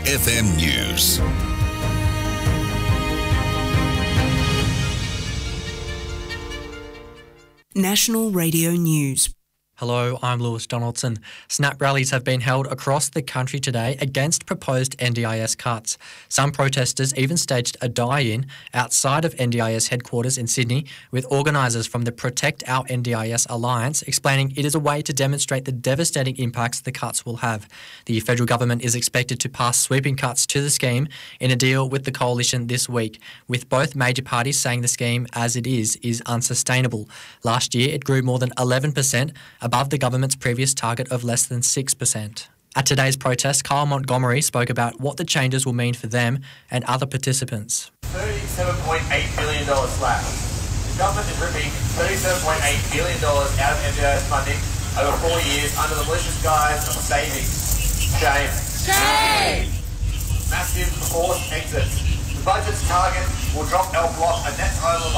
FM News. National Radio News. Hello, I'm Lewis Donaldson. Snap rallies have been held across the country today against proposed NDIS cuts. Some protesters even staged a die-in outside of NDIS headquarters in Sydney, with organisers from the Protect Our NDIS Alliance explaining it is a way to demonstrate the devastating impacts the cuts will have. The federal government is expected to pass sweeping cuts to the scheme in a deal with the coalition this week, with both major parties saying the scheme as it is unsustainable. Last year it grew more than 11%, above the government's previous target of less than 6%. At today's protest, Kyle Montgomery spoke about what the changes will mean for them and other participants. $37.8 billion slash. The government is ripping $37.8 billion out of NDIS funding over 4 years under the malicious guise of saving. Shame. Shame! Massive forced exits. The budget's target will drop our block a net total of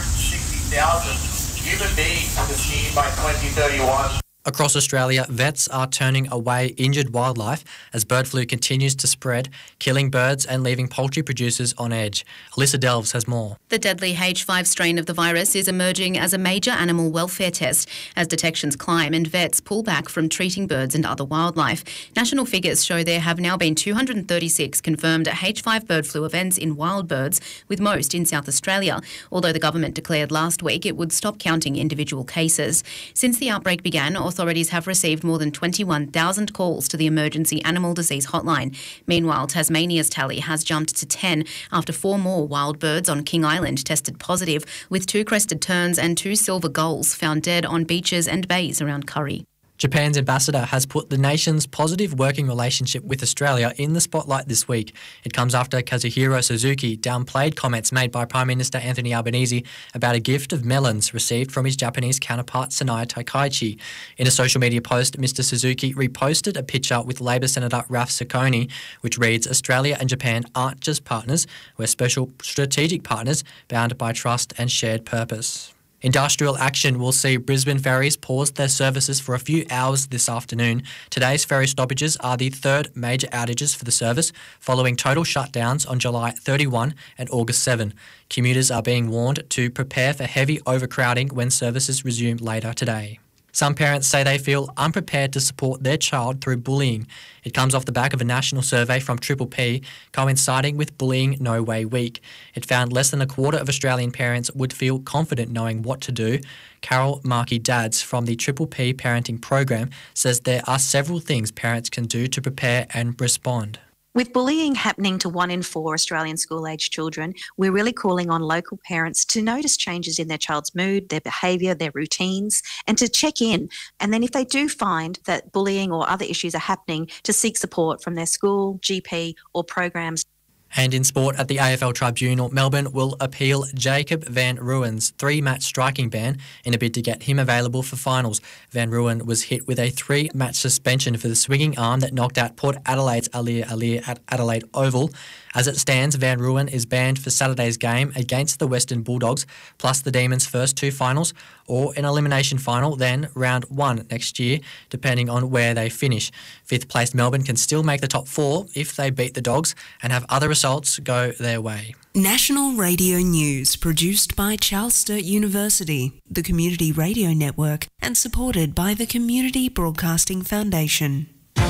160,000 human beings from the scheme by 2031. Across Australia, vets are turning away injured wildlife as bird flu continues to spread, killing birds and leaving poultry producers on edge. Alyssa Delves has more. The deadly H5 strain of the virus is emerging as a major animal welfare test as detections climb and vets pull back from treating birds and other wildlife. National figures show there have now been 236 confirmed H5 bird flu events in wild birds, with most in South Australia, although the government declared last week it would stop counting individual cases. Since the outbreak began, authorities have received more than 21,000 calls to the Emergency Animal Disease Hotline. Meanwhile, Tasmania's tally has jumped to 10 after 4 more wild birds on King Island tested positive, with 2 crested terns and 2 silver gulls found dead on beaches and bays around Curry. Japan's ambassador has put the nation's positive working relationship with Australia in the spotlight this week. It comes after Kazuhiro Suzuki downplayed comments made by Prime Minister Anthony Albanese about a gift of melons received from his Japanese counterpart Sanaya Takaichi. In a social media post, Mr Suzuki reposted a picture with Labor Senator Ralph Ciccone, which reads, "Australia and Japan aren't just partners, we're special strategic partners bound by trust and shared purpose." Industrial action will see Brisbane ferries pause their services for a few hours this afternoon. Today's ferry stoppages are the third major outages for the service, following total shutdowns on July 31 and August 7. Commuters are being warned to prepare for heavy overcrowding when services resume later today. Some parents say they feel unprepared to support their child through bullying. It comes off the back of a national survey from Triple P coinciding with Bullying No Way Week. It found less than a quarter of Australian parents would feel confident knowing what to do. Carol Markey Dads from the Triple P parenting program says there are several things parents can do to prepare and respond. With bullying happening to 1 in 4 Australian school-aged children, we're really calling on local parents to notice changes in their child's mood, their behaviour, their routines, and to check in. And then if they do find that bullying or other issues are happening, to seek support from their school, GP or programs. And in sport, at the AFL Tribunal, Melbourne will appeal Jacob Van Ruwen's 3-match striking ban in a bid to get him available for finals. Van Ruwen was hit with a 3-match suspension for the swinging arm that knocked out Port Adelaide's Aliir at Adelaide Oval. As it stands, Van Ruwen is banned for Saturday's game against the Western Bulldogs, plus the Demons' first 2 finals, or an elimination final, then round 1 next year, depending on where they finish. 5th placed Melbourne can still make the top 4 if they beat the Dogs and have other results go their way. National Radio News, produced by Charles Sturt University, the Community Radio Network, and supported by the Community Broadcasting Foundation.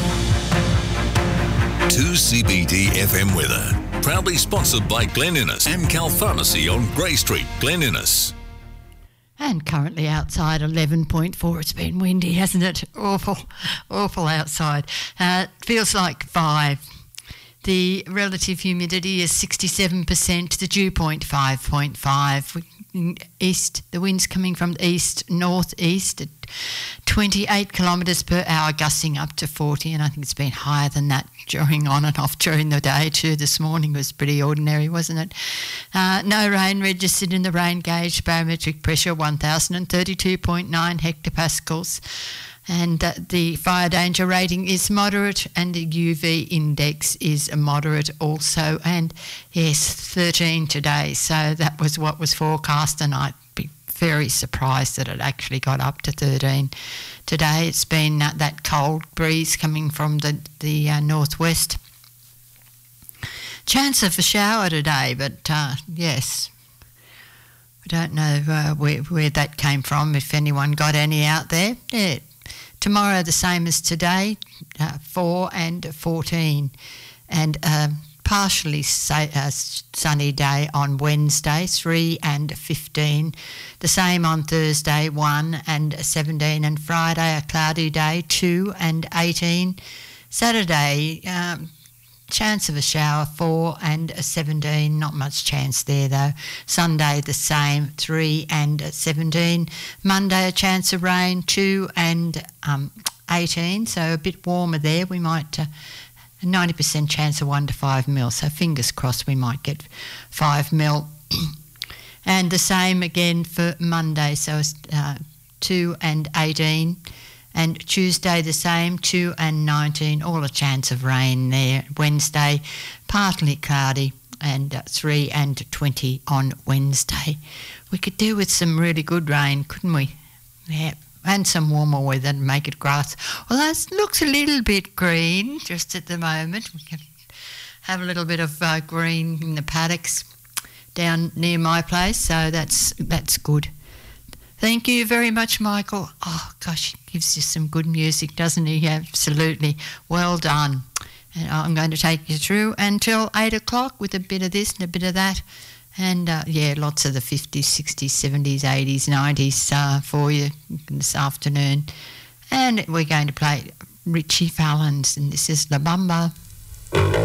2CBD FM weather. Proudly sponsored by Glen Innes, Amcal Pharmacy on Grey Street, Glen Innes. And currently outside 11.4. It's been windy, hasn't it? Awful outside. Feels like 5. The relative humidity is 67%. The dew point 5.5. East, the wind's coming from the east, northeast at 28 kilometres per hour, gusting up to 40, and I think it's been higher than that during on and off during the day too. This morning was pretty ordinary, wasn't it? No rain registered in the rain gauge. Barometric pressure 1,032.9 hectopascals. And the fire danger rating is moderate, and the UV index is a moderate also. And yes, 13 today. So that was what was forecast, and I'd be very surprised that it actually got up to 13 today. It's been that cold breeze coming from the northwest. Chance of a shower today, but yes. I don't know where that came from, if anyone got any out there. Yeah. Tomorrow the same as today, 4 and 14. And partially sunny day on Wednesday, 3 and 15. The same on Thursday, 1 and 17. And Friday, a cloudy day, 2 and 18. Saturday, chance of a shower, 4 and 17. Not much chance there though. Sunday the same, 3 and 17. Monday a chance of rain, 2 and 18. So a bit warmer there. We might a 90% chance of 1 to 5 mil. So fingers crossed we might get 5 mil. And the same again for Monday. So 2 and 18. And Tuesday the same, 2 and 19, all a chance of rain there. Wednesday, partly cloudy, and 3 and 20 on Wednesday. We could do with some really good rain, couldn't we? Yeah, and some warmer weather to make it grass. Well, that looks a little bit green just at the moment. We can have a little bit of green in the paddocks down near my place, so that's good. Thank you very much, Michael. Oh, gosh, he gives you some good music, doesn't he? Absolutely. Well done. And I'm going to take you through until 8 o'clock with a bit of this and a bit of that. And, lots of the 50s, 60s, 70s, 80s, 90s for you this afternoon. And we're going to play Richie Valens, and this is La Bamba.